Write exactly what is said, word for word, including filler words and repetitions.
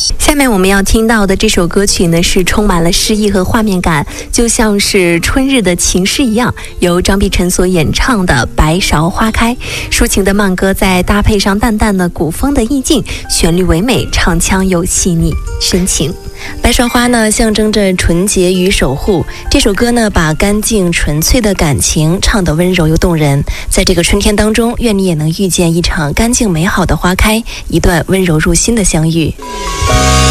下面我们要听到的这首歌曲呢，是充满了诗意和画面感，就像是春日的情诗一样，由张碧晨所演唱的《白芍花开》。抒情的慢歌再搭配上淡淡的古风的意境，旋律唯美，唱腔又细腻深情。 白芍花呢，象征着纯洁与守护。这首歌呢，把干净纯粹的感情唱得温柔又动人。在这个春天当中，愿你也能遇见一场干净美好的花开，一段温柔入心的相遇。